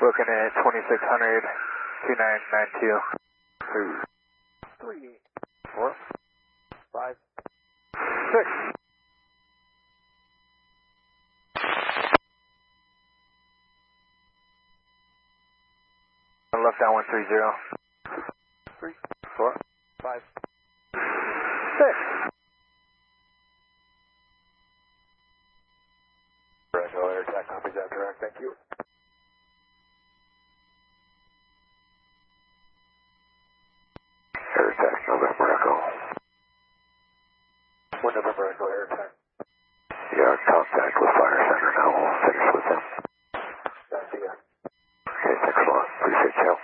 Looking at 2600, 2992. 3, 4, 5, 6. Left down 130. 3, 4, 5, 6. Air attack copies that direct, thank you. Air attack, November Echo.